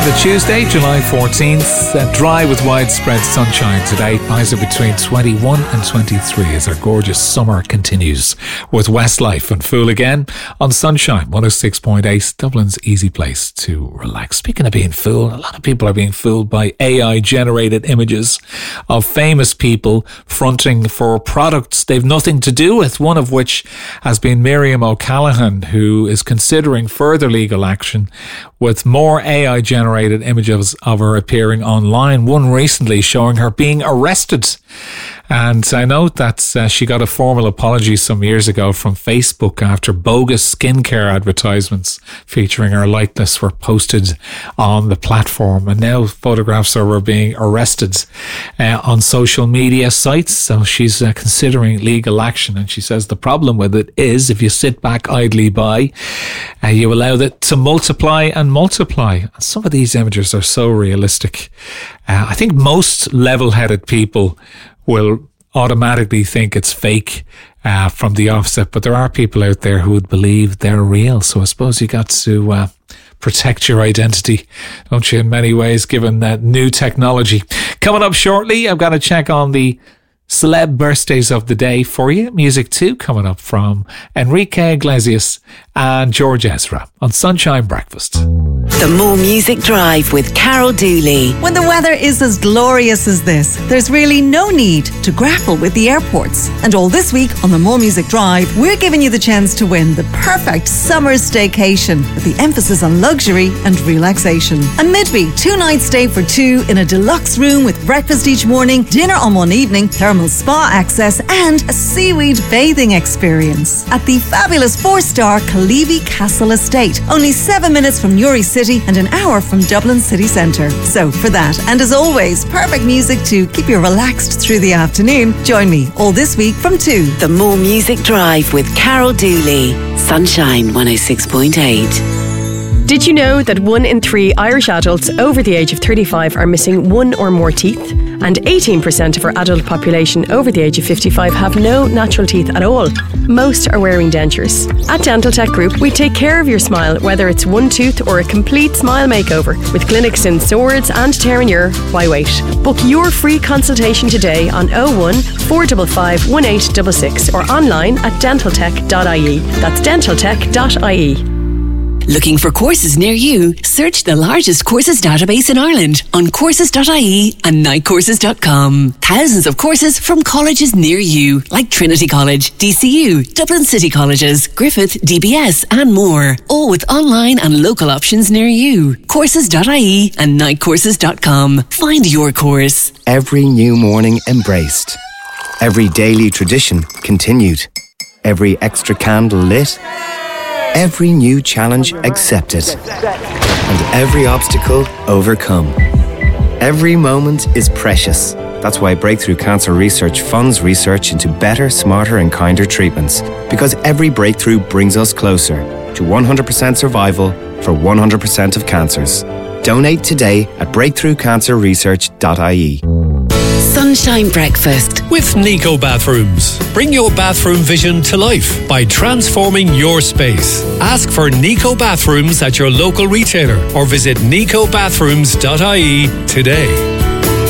The Tuesday, July 14th, dry with widespread sunshine today. Highs are between 21 and 23 as our gorgeous summer continues with Westlife and Fool again on Sunshine 106.8, Dublin's easy place to relax. Speaking of being fooled, a lot of people are being fooled by AI-generated images of famous people fronting for products they've nothing to do with, one of which has been Miriam O'Callaghan, who is considering further legal action with more AI-generated images of her appearing online. One recently showing her being arrested. And I note that she got a formal apology some years ago from Facebook after bogus skincare advertisements featuring her likeness were posted on the platform. And now photographs of her being arrested on social media sites. So she's considering legal action. And she says the problem with it is if you sit back idly by, you allow it to multiply and multiply. Some of these images are so realistic. I think most level-headed people will automatically think it's fake from the offset, but there are people out there who would believe they're real. So I suppose you got to protect your identity, don't you, in many ways, given that new technology. Coming up shortly, I've got to check on the celeb birthdays of the day for you. Music too coming up from Enrique Iglesias and George Ezra on Sunshine Breakfast. The More Music Drive with Carol Dooley. When the weather is as glorious as this, there's really no need to grapple with the airports. And all this week on the More Music Drive, we're giving you the chance to win the perfect summer staycation with the emphasis on luxury and relaxation. A Midby 2-night stay for two in a deluxe room with breakfast each morning, dinner on one evening, thermal spa access and a seaweed bathing experience at the fabulous 4-star Calevi Castle Estate, only 7 minutes from Newry City and an hour from Dublin City Centre. So for that, and as always, perfect music to keep you relaxed through the afternoon, join me all this week from 2. The More Music Drive with Carol Dooley. Sunshine 106.8. Did you know that 1 in 3 Irish adults over the age of 35 are missing one or more teeth? And 18% of our adult population over the age of 55 have no natural teeth at all. Most are wearing dentures. At Dental Tech Group, we take care of your smile, whether it's one tooth or a complete smile makeover. With clinics in Swords and Terenure, why wait? Book your free consultation today on 01 455 1866 or online at dentaltech.ie. That's dentaltech.ie. Looking for courses near you? Search the largest courses database in Ireland on courses.ie and nightcourses.com. Thousands of courses from colleges near you, like Trinity College, DCU, Dublin City Colleges, Griffith, DBS and more. All with online and local options near you. Courses.ie and nightcourses.com. Find your course. Every new morning embraced. Every daily tradition continued. Every extra candle lit. Every new challenge accepted, and every obstacle overcome. Every moment is precious. That's why Breakthrough Cancer Research funds research into better, smarter and kinder treatments. Because every breakthrough brings us closer to 100% survival for 100% of cancers. Donate today at breakthroughcancerresearch.ie. Sunshine Breakfast with Nico Bathrooms. Bring your bathroom vision to life by transforming your space. Ask for Nico Bathrooms at your local retailer or visit nicobathrooms.ie today.